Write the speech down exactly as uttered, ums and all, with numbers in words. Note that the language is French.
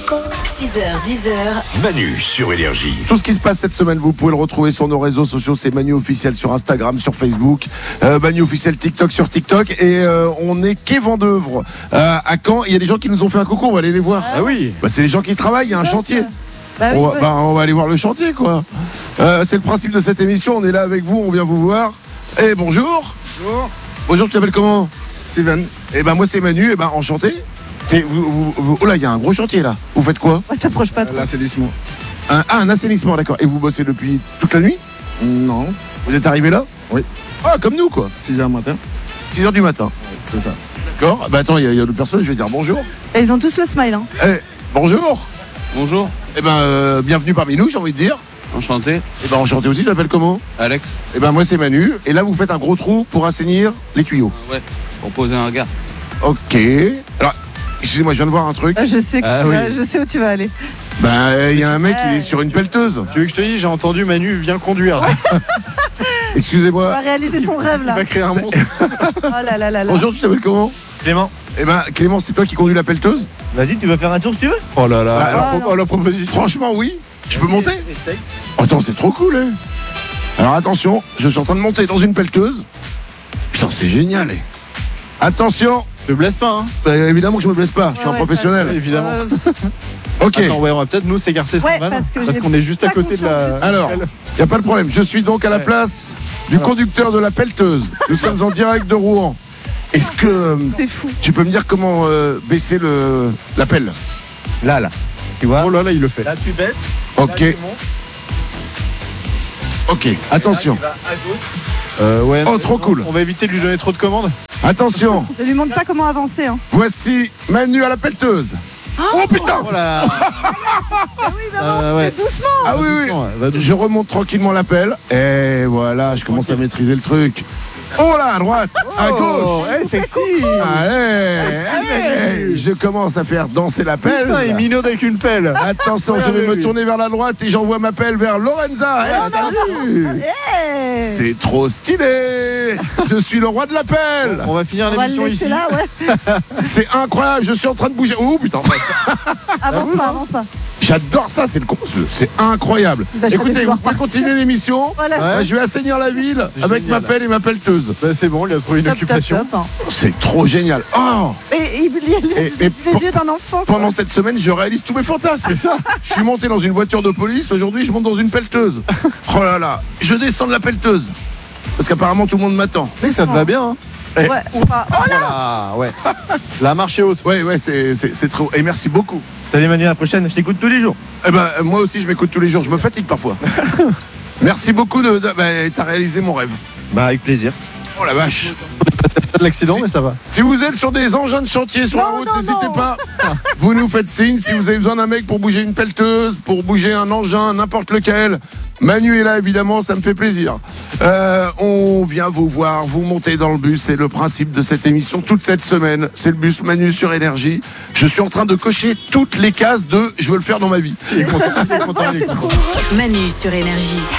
six heures, dix heures. Manu sur Énergie. Tout ce qui se passe cette semaine, vous pouvez le retrouver sur nos réseaux sociaux. C'est Manu officiel sur Instagram, sur Facebook, euh, Manu officiel TikTok sur TikTok. Et euh, on est quai Vendœuvre euh, à Caen. Il y a des gens qui nous ont fait un coucou, on va aller les voir. Ah oui. Bah, c'est les gens qui travaillent, il y a un chantier. Bah oui, on, va, ouais. bah, on va aller voir le chantier, quoi. Euh, c'est le principe de cette émission. On est là avec vous, on vient vous voir. Et bonjour. Bonjour. Bonjour, tu t'appelles comment? Steven. Et ben moi c'est Manu. Et ben enchanté. Et vous, vous- vous- oh là, il y a un gros chantier là. Vous faites quoi? Ouais, t'approches pas trop. L'assainissement. un, Ah, un assainissement, d'accord. Et vous bossez depuis toute la nuit? Non. Vous êtes arrivé là? Oui. Ah, comme nous, quoi. six heures matin. six heures du matin. C'est ça. D'accord. Bah attends, il y a, il y a d'autres personnes, je vais dire bonjour. Et ils ont tous le smile. Hein. Eh, bonjour. Bonjour, Eh ben, euh, bienvenue parmi nous, j'ai envie de dire. enchanté, Eh ben, enchanté aussi, tu t'appelles comment? Alex. Eh ben, moi c'est Manu. Et là, vous faites un gros trou pour assainir les tuyaux. Ouais, pour poser un regard. Ok. Alors, excusez-moi, je viens de voir un truc. Euh, Je sais que Ah tu oui. vas, je sais où tu vas aller. Ben, il y a un mec, il est sur une pelleteuse. Tu veux que je te dise, j'ai entendu Manu vient conduire. On Excusez-moi. va réaliser son rêve Il là. va créer un monstre. Oh là là là là. Bonjour, tu t'appelles comment? Clément, Eh ben, Clément, c'est toi qui conduis la pelleteuse? vas-y, tu veux faire un tour si tu veux? Oh là là. Ah, Alors, non. oh, la proposition. Franchement, oui. Je peux monter? Essaye. Attends, c'est trop cool, hein. Alors attention, je suis en train de monter dans une pelleteuse. Putain, c'est génial, eh. Attention. Ne blesse pas, hein. Euh, évidemment que je me blesse pas, je suis Ouais, un ouais, professionnel. Évidemment. Euh, Ok, Attends, ouais, on va peut-être nous s'écarter Ouais, sans balle, parce que j'ai qu'on est juste à pas côté de la. confiance alors, il a pas de problème. Je suis donc à la Ouais. place du Alors. conducteur de la pelleteuse. Nous sommes en direct de Rouen. Est-ce que euh, c'est fou. tu peux me dire comment euh, baisser le la pelle? Là, là. Tu vois? Oh là là, il le fait. Là, tu baisses. Ok, Là, tu montes. ok, attention, Là, tu vas à gauche. Euh, ouais. Oh, trop cool. On va éviter de lui donner trop de commandes. attention. Ne lui montre pas comment avancer. Hein. Voici Manu à la pelleteuse. Oh putain. Oh là. Ah oui, non, non, Euh, ouais. doucement. Ah oui, oui. Doucement, ouais, va doucement. Je remonte tranquillement la pelle. Et voilà, je commence à maîtriser le truc. Oh là, à droite, à gauche. Oh, hey, sexy. Allez, allez. Je commence à faire danser la pelle. Putain, il minaude avec une pelle. Attention, je vais me tourner vers la droite et j'envoie ma pelle vers Lorenza. Eh, salut. Hey. C'est trop stylé. Je suis le roi de la pelle. On va finir On va le l'émission laisser ici. là, ouais. C'est incroyable, je suis en train de bouger. Oh putain, Avance pas, avance pas. j'adore ça, c'est le con- c'est incroyable. Bah, je vais Écoutez, pouvoir vous pouvez partir. continuer l'émission. Voilà. Bah, je vais assainir la ville C'est avec génial. ma pelle et ma pelleteuse. Bah, c'est bon, il a trouvé une Top, top, occupation. top. hein. C'est trop génial. Oh, Et il il y a les, Et- les et pour- yeux d'un enfant. quoi. pendant cette semaine, je réalise tous mes fantasmes. C'est ça. Je suis monté dans une voiture de police. Aujourd'hui, je monte dans une pelleteuse. Oh là là. Je descends de la pelleteuse. Parce qu'apparemment, tout le monde m'attend. Tu sais que ça te va bien, hein. Eh. Ouais, ou pas. Oh là. Ah, ouais. La marche est haute. Ouais, ouais, c'est, c'est, c'est trop. Et merci beaucoup. Salut Manu, à la prochaine, je t'écoute tous les jours. Eh ben, euh, moi aussi, je m'écoute tous les jours. Je me fatigue parfois. Merci beaucoup. De, de- bah, t'as réalisé mon rêve. Bah, avec plaisir. Oh la vache. C'est de l'accident, Si- mais ça va. Si vous êtes sur des engins de chantier sur la Non, route, non, n'hésitez non. pas. Vous nous faites signe si vous avez besoin d'un mec pour bouger une pelleteuse, pour bouger un engin, n'importe lequel. Manu est là, évidemment, ça me fait plaisir. Euh, on vient vous voir, vous montez dans le bus, c'est le principe de cette émission toute cette semaine. C'est le bus Manu sur Énergie. Je suis en train de cocher toutes les cases de « je veux le faire dans ma vie ». Il est content, il est content, il est T'es content. trop heureux. Manu sur Énergie.